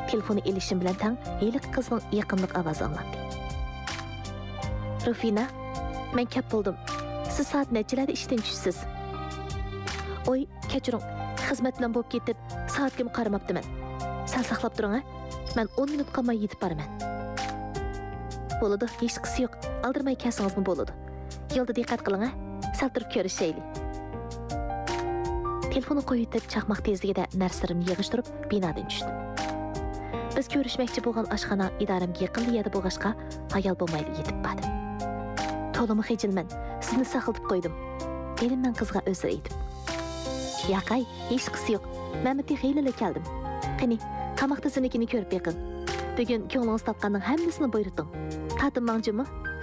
telefonu elishim bilan tang heliq qizning yaqinliq ovozi anglandi. Rufina, men kep bo'ldim. Siz soat nechalarda ishdan tushsiz? Oy, kechiring. Xizmat bilan bo'lib ketib, soatga qaramabdiman. Sen saqlab turing, ha? Men 10 minut qolmay yetib boraman. Bo'ladi, hech qisi yo'q. Aldirmay kelsingizmi bo'ladi. Yo'lda diqqat qiling, ha? Sal turib ko'rishaylik. Telefonni qo'yib chaqmoq tezligida narsalarni yig'ishtirib binodan tushdim. Biz ko'rishmoqchi bo'lgan oshxona idoramga yaqin yerda bo'lg'ashqa hayol bo'lmaydi yetib bordim. To'limi xijilman, sizni saqlatib qo'ydim. Dedim men qizga o'zir aytib. Yaqay, hech qisi yo'q. Men xeylilar keldim. Qani, qamoq tizimligini ko'rib beqing. Bugun ko'nglingiz topganning hammasini buyurdim. Tatimmoqchimi?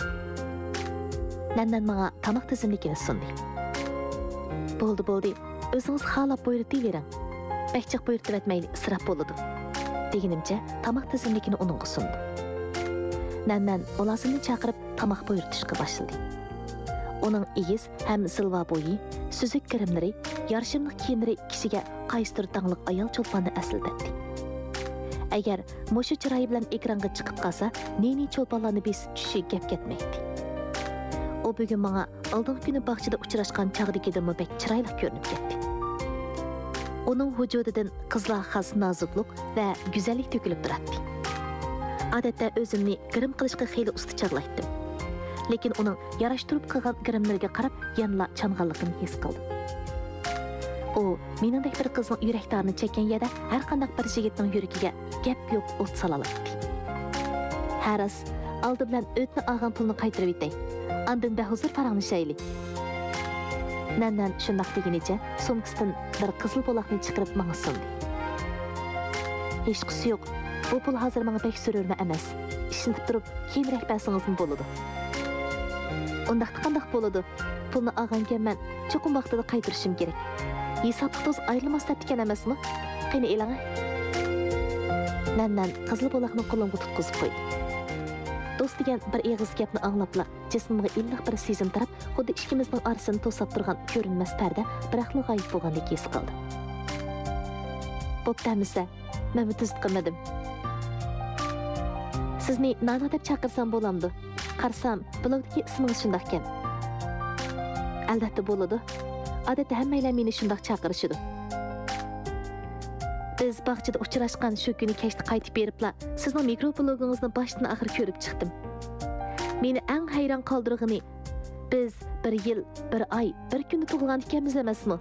Nandan menga qamoq tizimligini sundi. Bo'ldi. O'zingiz xalab buyurtavering. Bakchiq buyurtib etmayli, isrof bo'ladi. Deganimcha, tamoq tizimligini uningga sundi. Nandan olasini chaqirib tamoq buyurtishga boshladi. Uning egiz ham silva bo'yi, suzuk kirimlari, yarshimliq kiyimlari kishiga qaysidir tangliq ayol cho'lponni aslatdi. Agar mushu chiroyi bilan ekranga chiqib qolsa, neni cho'lponlarni besib tushishi gap ketmaydi. O bugun menga oldingi kuni bog'chada uchrashgan chaqdagidimi bek chiroyli ko'rinib ketdi. Uning vujudidan qizlar xas nozuklik va go'zallik to'kilib turadi. Odatda o'zimni grim qilishga xeyli usta chaqlaydim. Lekin uning yarashtirib qilgan grimlarga qarab yanla changanligini his qildim. O, meningdek bir qizning yurakdarini chekkan yerda har qanday bir yigitning yuragiga gap yo'q o't salalaydi. Haras, oldi bilan o'tni olgan pulni qaytarib etay. Andin behuzur paranglashaylik. Nandan shundoq degunicha sumkasidan bir qizil poloqni chiqarib menga sundi. Hech qisi yo'q. Bu pul hozir menga pek sururma emas. Ishlatib turib, keyinroq bersingizmi bo'ladi. Undaqda qanday bo'ladi? Pulni olganga men cho'qim vaqtida qaytarishim kerak. Hisobimiz ayrilmas ekan emasmi? Qani elang. Nandan qizil poloqni qo'limga tutqizib qo'ydi. Do'st degan bir eg'iz gapni anglabla, jismimga illiq bir sezim tarab, xuddi ikkimizning orasini to'sab turgan ko'rinmas parda biraqli g'oyib bo'lgandek his qildim. Bo'ptamisa, men tuzd qilmadim. Sizni Nana deb chaqirsam bo'lamdi. Qarsam, blogdagi ismingiz shundoq ekan. Albatta bo'ladi. Odatda hammalar meni shundoq chaqirishadi. Biz bog'chada uchrashgan shu kuni kechda qaytib beribla, sizning mikroblogingizni boshdan oxir ko'rib chiqdim. Meni eng hayron qoldirgani, biz 1 yil, 1 oy, 1 kunni tug'ilgan ekanmiz emasmi?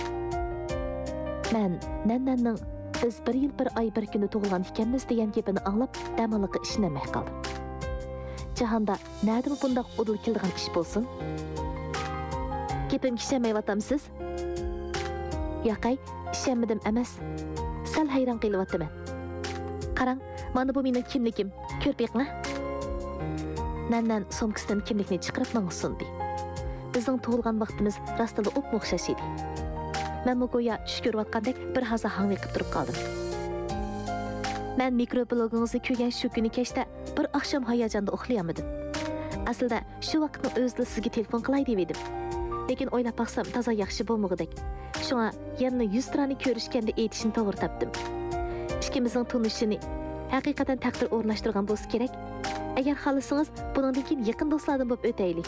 Men Nannaning biz 1 yil, 1 oy, 1 kunni tug'ilgan ekanmiz degan gapini anglab, damaliqqa ishonmay qoldim. Jahonda nima bundoq udul keladigan ish bo'lsin? Gapimga ishonmayapamsiz? Yo'qay, ishonmadim emas. Sal hayron qilyapman. Qarang, mana bu mening kimligim. Ko'rib beqing. Nandan sumkasidan kimlikni chiqarib menga sundi. Bizning tug'ilgan vaqtimiz rostida o'xshash edi. Men go'yo tush ko'rayotgandek bir haza hangiqib turib qoldim. Men mikroblogingizni ko'rgan shu kuni kechda bir oqshom hayajonda uxlayolmadim. Aslida shu vaqtni o'zida sizga telefon qilay deb edim. Lekin o'ylab baqsam toza yaxshi bo'lmag'idek. Shunga yana 100 tirani ko'rishganda aytishni to'g'ri topdim. Ikkimizning tunishini haqiqatan taqdir o'rnashtirgan bo'lsa kerak. Agar xohlasangiz, bundan keyin yaqin do'stlardan bo'lib o'taylik.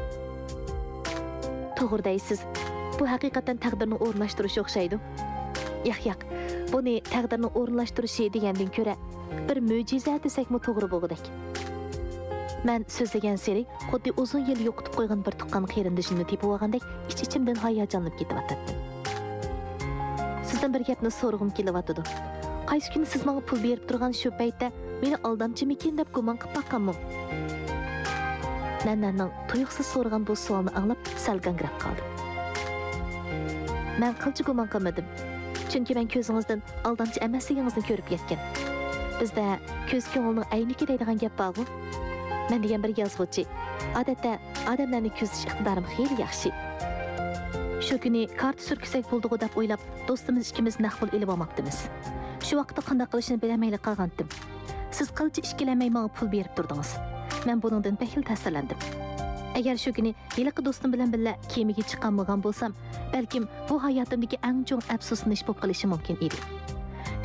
To'g'ri deysiz. Bu haqiqatan taqdirni o'rnashtirish o'xshaydi. Yo'q. Buni taqdirni o'rnashtirishi degandan ko'ra bir mo'jiza desakmi to'g'ri bo'lgudek. Men so'zlagan seri xuddi uzun yil yo'qotib qo'ygan bir tuqqan qarindishimni tepib olgandek ich-ichimdan hayajonlanib ketyapti. Sizdan bir gapni so'rag'im kelyapti. Qaysi kuni siz menga pul berib turgan shu paytda meni aldamchimikin deb gumon qilib boqqanman. Nannaning tuyuqsiz so'ragan bu savolni anglab sal gangrab qoldim. Men qilchi gumon qilmadim. Chunki men ko'zingizdan aldamchi emasligingizni ko'rib yetgan. Bizda ko'z ko'ngilning ayniki deydigan gap bor-ku. Men degan bir yozuvchi. Odatda odamlarni ko'zish iqtidorim xeyli yaxshi. Shu kuni kart surkisak bo'ldi deb o'ylab, do'stimiz ikkimiz naqd pul ilib olmoqdimiz. Shu vaqtda qanday qilishni bilmayli qolgandim. Siz qilchi ishkilanmay menga pul berib turdingiz. Men buningdan behil ta'sirlandim. Agar shu kuni yiliqi do'stim bilan birga kemiga chiqqanmagan bo'lsam, balkim bu hayotimdagi eng chong afsuslanish bo'lib qolishi mumkin edi.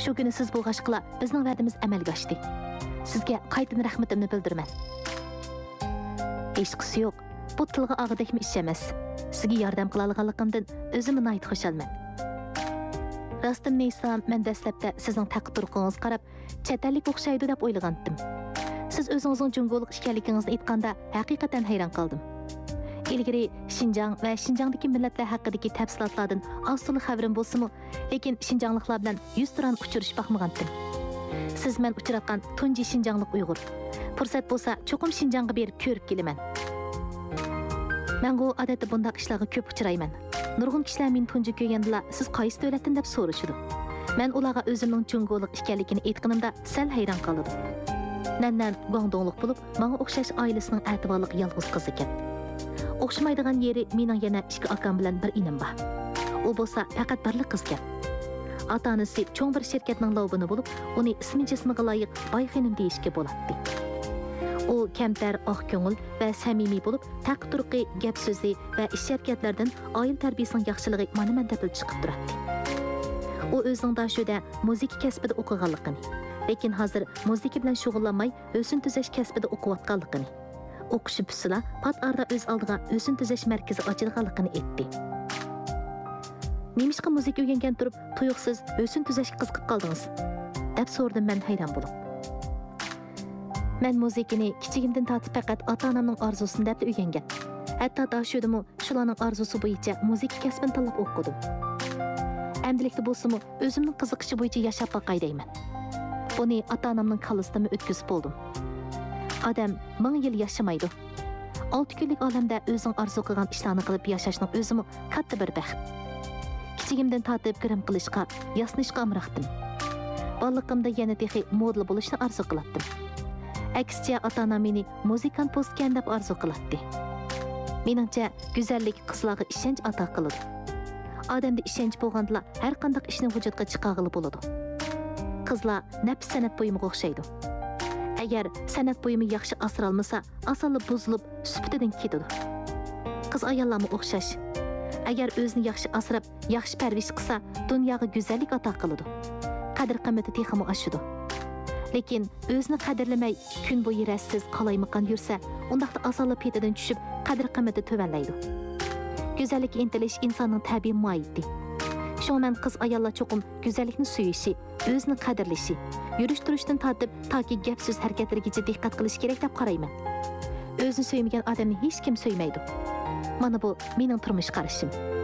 shu kuni siz bo'lg'ashqila bizning va'damiz amalga oshdi. Sizga qaytadan rahmatimni bildiraman. Hech qisi yo'q. Bu tilga og'idekmi ish emas. Sizga yordam qila olganligimdan o'zim nihoyat xushalman. Rostdan desam, men dastlabda sizning taqdirqingiz qarab, chet ellik o'xshaydi deb o'ylagandim. Siz o'zingizning jungolik ekanligingizni aytganda haqiqatan hayron qoldim. İlgari Şinjan va Şinjandagi millatlar haqidagi tafsilotlardan oz-to'la xabarim bo'lsa-mu, lekin Şinjanliklar bilan 100 turan uchrashib baxmagandim. Siz men uchratgan tunji Şinjanlik Uyg'ur. Fursat bo'lsa, cho'qim Şinjanga berib ko'rib kelaman. Men bu odatda bunday ishlarga ko'p uchrayman. Nurg'un kishilar meni tunji ko'rganda siz qaysi davlatdan deb so'rashdi. Men ularga o'zimning jungolik ekanligini aytganimda sal hayron qoldim. Nandan Guangdonglik bo'lib, menga o'xshash oilasining e'tiborli yolg'iz qiz ekan. O'xshamaydigan yeri mening yana ikki akam bilan bir inim bor. U bo'lsa faqat birlik qizgan. Ota-onasi cho'ng bir shirkatning lobini bo'lib, uni ismi-jismiga loyiq Boyxonim deyishga bo'ladi. U kamtar, oq ko'ngil va samimiy bo'lib, taqturqi, gap so'zi va ish harakatlardan oila tarbiyasining yaxshiligi mana deb chiqib turadi. U o'zining dashuda muzika kasbida o'qiganligini, lekin hozir muzika bilan shug'ullanmay, o'sin tuzash kasbida o'qiyotganligini, o'qishi pisila pat arda o'z oldiga o'sin tuzash markazi ochilganligini aytdi. Nemishqa muzika o'rgangan turib, tuyuqsiz o'sin tuzashga qiziqib qoldingiz? deb so'radim men hayron bo'lib. Men muzikani kichigimdan tortib faqat ota-onamning orzusini deb o'rgangan. Hatto dashudimu shularning orzusi bo'yicha muzika kasbini tanlab o'qidim. Amdilikda bo'lsa-mu, o'zimning qiziqishi bo'yicha yashab boqay deyman. Buni ota-onamning kallasida o'tkazib bo'ldim. Odam 1000 yil yashamaydi. 6 kunlik olamda o'zing orzu qilgan ishlarni qilib yashashning o'zimi katta bir baxt. Kichigimdan tortib grim qilishga, yasnishga amraqdim. Bolaligimda yana texi modli bo'lishni orzu qilardim. Aksicha ota-onam meni muzikant postgan deb orzu qilardi. Meningcha, go'zallik qizlarga ishonch ato qiladi. Odamda ishonch bo'lganda har qanday ishni vujudga chiqarg'ili bo'ladi. Qizlar nafs san'at buyumiga o'xshaydi. Agar san'at buyumi yaxshi asralmasa, asali buzilib, suftidan ketadi. Qiz ayollarga o'xshash. Agar o'zini yaxshi asrab, yaxshi parvish qilsa, dunyoga go'zallik ato qiladi. Qadr-qimmati texmi oshadi. Lekin o'zini qadrlamay, kun bo'yi rassiz qalaymaqan yursa, undaqda asali petidan tushib, qadr-qimmati tuvanlaydi. Go'zallikka intilish insonning tabiiy muayidi. Shundan qiz ayollar cho'qim go'zallikni suyishi, o'zini qadrlashi, yurish-turishdan tortib toki gap so'z harakatlarigacha diqqat qilish kerak deb qarayman. O'zini suymagan odamni hech kim suymaydi. Mana bu mening turmush qarashim.